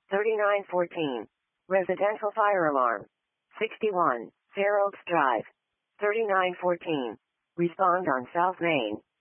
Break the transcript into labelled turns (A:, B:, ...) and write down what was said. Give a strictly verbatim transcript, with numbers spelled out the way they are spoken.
A: thirty-nine fourteen. Residential fire alarm. sixty-one. Fair Oaks Drive. thirty-nine fourteen. Respond on South Main.